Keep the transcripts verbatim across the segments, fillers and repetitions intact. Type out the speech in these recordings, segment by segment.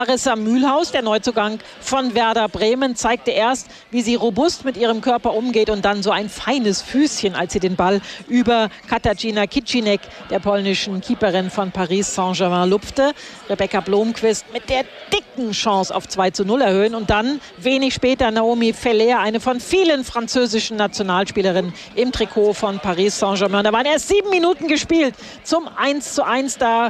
Marissa Mühlhaus, der Neuzugang von Werder Bremen, zeigte erst, wie sie robust mit ihrem Körper umgeht und dann so ein feines Füßchen, als sie den Ball über Katarzyna Kicinek, der polnischen Keeperin von Paris Saint-Germain, lupfte. Rebecca Blomqvist mit der dicken Chance auf zwei zu null erhöhen und dann wenig später Naomi Feller, eine von vielen französischen Nationalspielerinnen im Trikot von Paris Saint-Germain. Da waren erst sieben Minuten gespielt zum eins zu eins. Da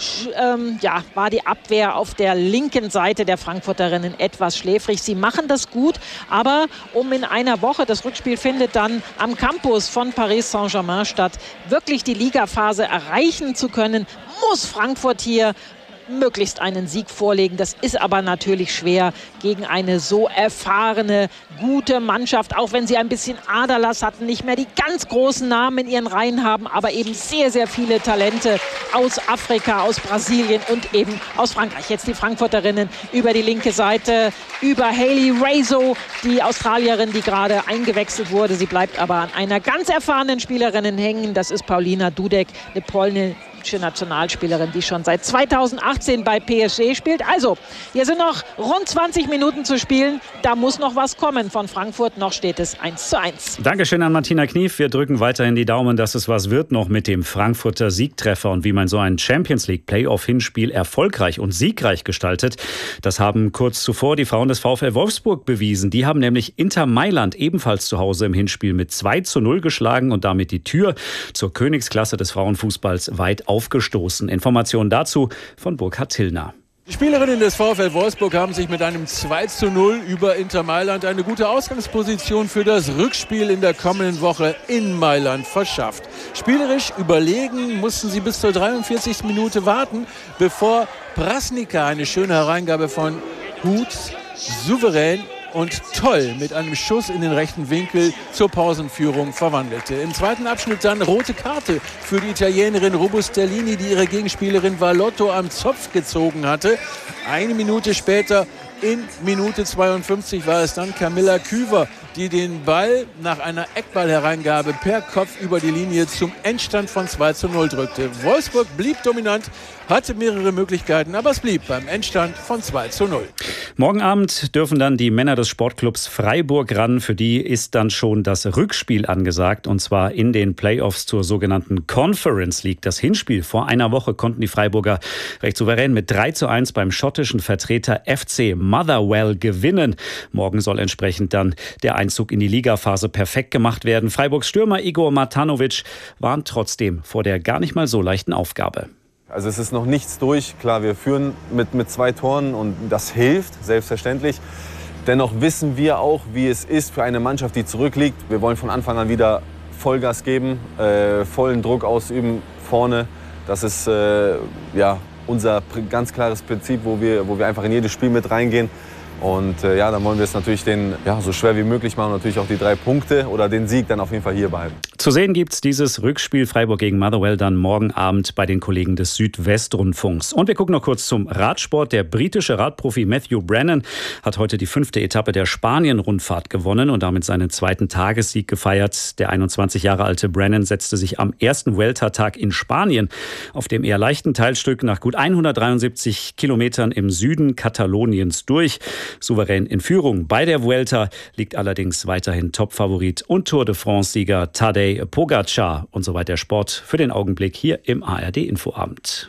ähm, ja, war die Abwehr auf der linken Seite der Frankfurterinnen etwas schläfrig. Sie machen das gut, aber um in einer Woche, das Rückspiel findet dann am Campus von Paris Saint-Germain statt, wirklich die Ligaphase erreichen zu können, muss Frankfurt hier möglichst einen Sieg vorlegen. Das ist aber natürlich schwer gegen eine so erfahrene, gute Mannschaft, auch wenn sie ein bisschen Aderlass hatten, nicht mehr die ganz großen Namen in ihren Reihen haben, aber eben sehr, sehr viele Talente aus Afrika, aus Brasilien und eben aus Frankreich. Jetzt die Frankfurterinnen über die linke Seite, über Hayley Raso, die Australierin, die gerade eingewechselt wurde. Sie bleibt aber an einer ganz erfahrenen Spielerin hängen. Das ist Paulina Dudek, eine polnische Nationalspielerin, die schon seit zweitausendachtzehn bei P S G spielt. Also, hier sind noch rund zwanzig Minuten zu spielen. Da muss noch was kommen von Frankfurt. Noch steht es eins zu eins. Dankeschön an Martina Knief. Wir drücken weiterhin die Daumen, dass es was wird noch mit dem Frankfurter Siegtreffer. Und wie man so ein Champions League Playoff-Hinspiel erfolgreich und siegreich gestaltet, das haben kurz zuvor die Frauen des VfL Wolfsburg bewiesen. Die haben nämlich Inter Mailand ebenfalls zu Hause im Hinspiel mit zwei zu null geschlagen und damit die Tür zur Königsklasse des Frauenfußballs weit aufgestoßen. aufgestoßen. Informationen dazu von Burkhard Tillner. Die Spielerinnen des VfL Wolfsburg haben sich mit einem zwei zu null über Inter Mailand eine gute Ausgangsposition für das Rückspiel in der kommenden Woche in Mailand verschafft. Spielerisch überlegen mussten sie bis zur dreiundvierzigsten Minute warten, bevor Prasnica eine schöne Hereingabe von Huth souverän und toll mit einem Schuss in den rechten Winkel zur Pausenführung verwandelte. Im zweiten Abschnitt dann rote Karte für die Italienerin Robustellini, die ihre Gegenspielerin Valotto am Zopf gezogen hatte. Eine Minute später, in Minute zweiundfünfzig, war es dann Camilla Küver, die den Ball nach einer Eckballhereingabe per Kopf über die Linie zum Endstand von zwei zu null drückte. Wolfsburg blieb dominant, hatte mehrere Möglichkeiten, aber es blieb beim Endstand von zwei zu null. Morgen Abend dürfen dann die Männer des Sportclubs Freiburg ran. Für die ist dann schon das Rückspiel angesagt, und zwar in den Playoffs zur sogenannten Conference League. Das Hinspiel vor einer Woche konnten die Freiburger recht souverän mit drei zu eins beim schottischen Vertreter F C Motherwell gewinnen. Morgen soll entsprechend dann der Einzug in die Ligaphase perfekt gemacht werden. Freiburgs Stürmer Igor Matanovic warnt trotzdem vor der gar nicht mal so leichten Aufgabe. Also es ist noch nichts durch. Klar, wir führen mit, mit zwei Toren und das hilft, selbstverständlich. Dennoch wissen wir auch, wie es ist für eine Mannschaft, die zurückliegt. Wir wollen von Anfang an wieder Vollgas geben, äh, vollen Druck ausüben vorne. Das ist äh, ja, unser ganz klares Prinzip, wo wir, wo wir einfach in jedes Spiel mit reingehen. Und äh, ja, dann wollen wir es natürlich den, ja, so schwer wie möglich machen und natürlich auch die drei Punkte oder den Sieg dann auf jeden Fall hier behalten. Zu sehen gibt's dieses Rückspiel Freiburg gegen Motherwell dann morgen Abend bei den Kollegen des Südwestrundfunks. Und wir gucken noch kurz zum Radsport. Der britische Radprofi Matthew Brennan hat heute die fünfte Etappe der Spanien-Rundfahrt gewonnen und damit seinen zweiten Tagessieg gefeiert. Der einundzwanzig Jahre alte Brennan setzte sich am ersten Vuelta-Tag in Spanien auf dem eher leichten Teilstück nach gut hundertdreiundsiebzig Kilometern im Süden Kataloniens durch. Souverän in Führung. Bei der Vuelta liegt allerdings weiterhin Topfavorit und Tour de France-Sieger Tadej Pogacar. Und soweit der Sport für den Augenblick hier im A R D-Infoabend.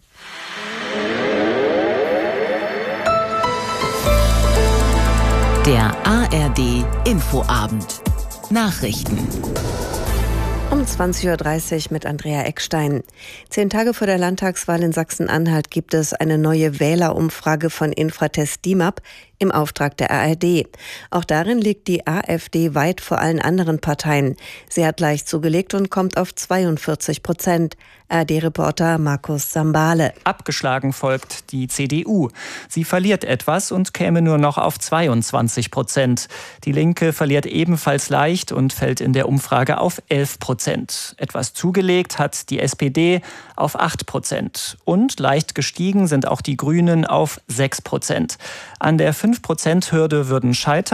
Der A R D-Infoabend. Nachrichten. Um zwanzig Uhr dreißig mit Andrea Eckstein. Zehn Tage vor der Landtagswahl in Sachsen-Anhalt gibt es eine neue Wählerumfrage von Infratest D I M A P im Auftrag der A R D. Auch darin liegt die AfD weit vor allen anderen Parteien. Sie hat leicht zugelegt und kommt auf zweiundvierzig Prozent. A R D-Reporter Markus Sambale. Abgeschlagen folgt die C D U. Sie verliert etwas und käme nur noch auf zweiundzwanzig Prozent. Die Linke verliert ebenfalls leicht und fällt in der Umfrage auf elf Prozent. Etwas zugelegt hat die S P D auf acht Prozent. Und leicht gestiegen sind auch die Grünen auf sechs Prozent. An der fünf Prozent Hürde würden scheitern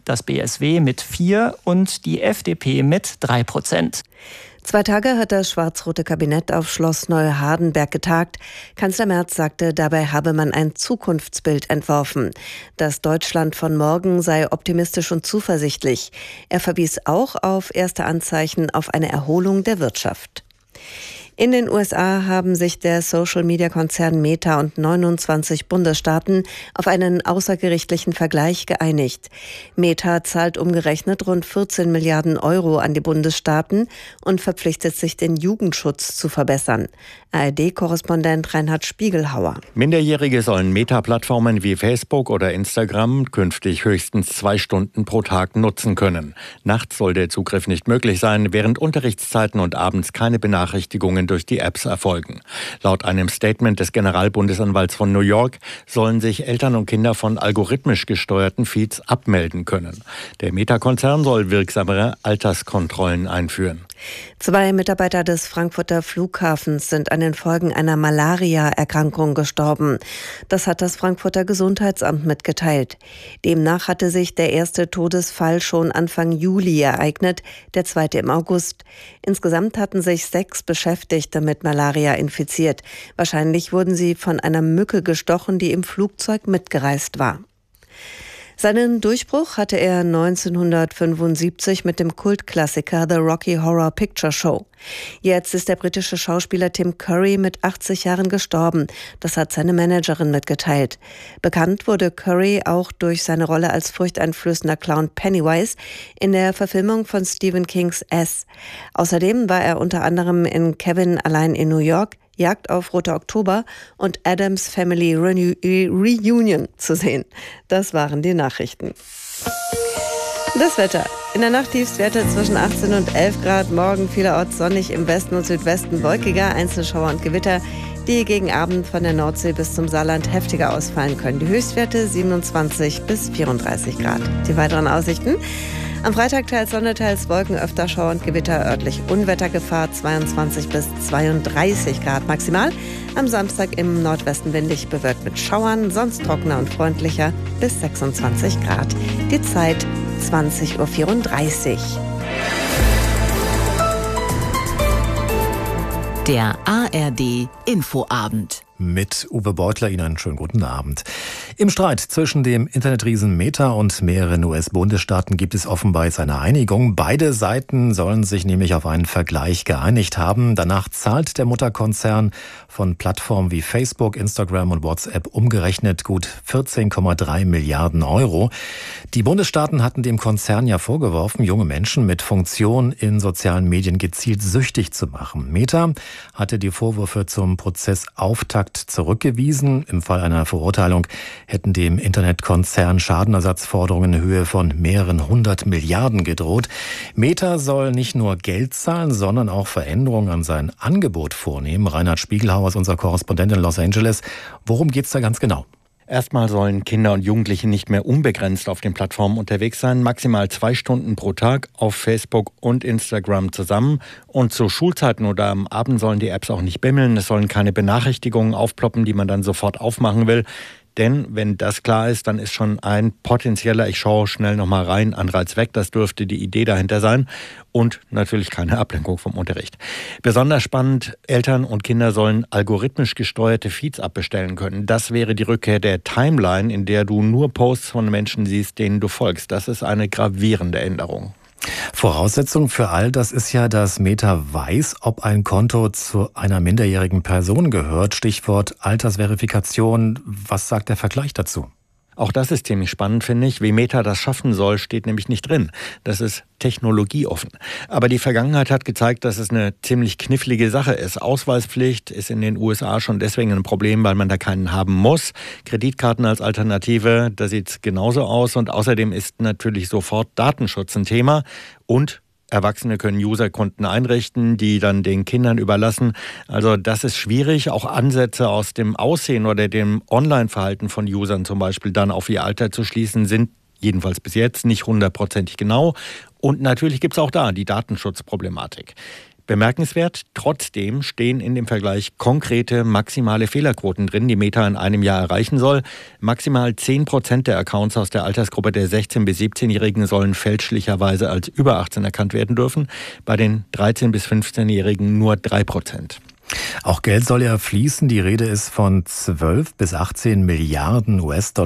das B S W mit vier und die F D P mit drei Prozent. Zwei Tage hat das schwarz-rote Kabinett auf Schloss Neuhardenberg getagt. Kanzler Merz sagte, dabei habe man ein Zukunftsbild entworfen. Das Deutschland von morgen sei optimistisch und zuversichtlich. Er verwies auch auf erste Anzeichen auf eine Erholung der Wirtschaft. In den U S A haben sich der Social-Media-Konzern Meta und neunundzwanzig Bundesstaaten auf einen außergerichtlichen Vergleich geeinigt. Meta zahlt umgerechnet rund vierzehn Milliarden Euro an die Bundesstaaten und verpflichtet sich, den Jugendschutz zu verbessern. A R D-Korrespondent Reinhard Spiegelhauer. Minderjährige sollen Meta-Plattformen wie Facebook oder Instagram künftig höchstens zwei Stunden pro Tag nutzen können. Nachts soll der Zugriff nicht möglich sein, während Unterrichtszeiten und abends keine Benachrichtigungen durch die Apps erfolgen. Laut einem Statement des Generalbundesanwalts von New York sollen sich Eltern und Kinder von algorithmisch gesteuerten Feeds abmelden können. Der Meta-Konzern soll wirksamere Alterskontrollen einführen. Zwei Mitarbeiter des Frankfurter Flughafens sind an den Folgen einer Malaria-Erkrankung gestorben. Das hat das Frankfurter Gesundheitsamt mitgeteilt. Demnach hatte sich der erste Todesfall schon Anfang Juli ereignet, der zweite im August. Insgesamt hatten sich sechs Beschäftigte mit Malaria infiziert. Wahrscheinlich wurden sie von einer Mücke gestochen, die im Flugzeug mitgereist war. Seinen Durchbruch hatte er neunzehnhundertfünfundsiebzig mit dem Kultklassiker The Rocky Horror Picture Show. Jetzt ist der britische Schauspieler Tim Curry mit achtzig Jahren gestorben. Das hat seine Managerin mitgeteilt. Bekannt wurde Curry auch durch seine Rolle als furchteinflößender Clown Pennywise in der Verfilmung von Stephen Kings S. Außerdem war er unter anderem in Kevin allein in New York, Jagd auf Roter Oktober und Addams Family Reunion zu sehen. Das waren die Nachrichten. Das Wetter. In der Nacht Tiefstwerte zwischen achtzehn und elf Grad. Morgen vielerorts sonnig, im Westen und Südwesten wolkiger, Einzelschauer und Gewitter, die gegen Abend von der Nordsee bis zum Saarland heftiger ausfallen können. Die Höchstwerte siebenundzwanzig bis vierunddreißig Grad. Die weiteren Aussichten: am Freitag teils Sonne, teils Wolken, öfter Schauer und Gewitter, örtlich Unwettergefahr, zweiundzwanzig bis zweiunddreißig Grad maximal. Am Samstag im Nordwesten windig, bewölkt mit Schauern, sonst trockener und freundlicher, bis sechsundzwanzig Grad. Die Zeit zwanzig Uhr vierunddreißig. Der A R D Infoabend. Mit Uwe Beutler Ihnen einen schönen guten Abend. Im Streit zwischen dem Internetriesen Meta und mehreren U S-Bundesstaaten gibt es offenbar jetzt eine Einigung. Beide Seiten sollen sich nämlich auf einen Vergleich geeinigt haben. Danach zahlt der Mutterkonzern von Plattformen wie Facebook, Instagram und WhatsApp umgerechnet gut vierzehn Komma drei Milliarden Euro. Die Bundesstaaten hatten dem Konzern ja vorgeworfen, junge Menschen mit Funktion in sozialen Medien gezielt süchtig zu machen. Meta hatte die Vorwürfe zum Prozessauftakt zurückgewiesen. Im Fall einer Verurteilung hätten dem Internetkonzern Schadenersatzforderungen in Höhe von mehreren hundert Milliarden gedroht. Meta soll nicht nur Geld zahlen, sondern auch Veränderungen an sein Angebot vornehmen. Reinhard Spiegelhauer ist unser Korrespondent in Los Angeles. Worum geht's da ganz genau? Erstmal sollen Kinder und Jugendliche nicht mehr unbegrenzt auf den Plattformen unterwegs sein, maximal zwei Stunden pro Tag auf Facebook und Instagram zusammen. Und zu Schulzeiten oder am Abend sollen die Apps auch nicht bimmeln, es sollen keine Benachrichtigungen aufploppen, die man dann sofort aufmachen will. Denn wenn das klar ist, dann ist schon ein potenzieller, ich schaue schnell nochmal rein, Anreiz weg. Das dürfte die Idee dahinter sein. Und natürlich keine Ablenkung vom Unterricht. Besonders spannend, Eltern und Kinder sollen algorithmisch gesteuerte Feeds abbestellen können. Das wäre die Rückkehr der Timeline, in der du nur Posts von Menschen siehst, denen du folgst. Das ist eine gravierende Änderung. Voraussetzung für all das ist ja, dass Meta weiß, ob ein Konto zu einer minderjährigen Person gehört. Stichwort Altersverifikation. Was sagt der Vergleich dazu? Auch das ist ziemlich spannend, finde ich. Wie Meta das schaffen soll, steht nämlich nicht drin. Das ist technologieoffen. Aber die Vergangenheit hat gezeigt, dass es eine ziemlich knifflige Sache ist. Ausweispflicht ist in den U S A schon deswegen ein Problem, weil man da keinen haben muss. Kreditkarten als Alternative, da sieht es genauso aus. Und außerdem ist natürlich sofort Datenschutz ein Thema. Und Erwachsene können Userkonten einrichten, die dann den Kindern überlassen. Also das ist schwierig. Auch Ansätze aus dem Aussehen oder dem Online-Verhalten von Usern zum Beispiel dann auf ihr Alter zu schließen, sind jedenfalls bis jetzt nicht hundertprozentig genau. Und natürlich gibt es auch da die Datenschutzproblematik. Bemerkenswert, trotzdem stehen in dem Vergleich konkrete maximale Fehlerquoten drin, die Meta in einem Jahr erreichen soll. Maximal zehn Prozent der Accounts aus der Altersgruppe der sechzehn- bis siebzehnjährigen sollen fälschlicherweise als über achtzehn erkannt werden dürfen. Bei den dreizehn- bis fünfzehnjährigen nur drei Prozent. Auch Geld soll ja fließen. Die Rede ist von zwölf bis achtzehn Milliarden U S-Dollar.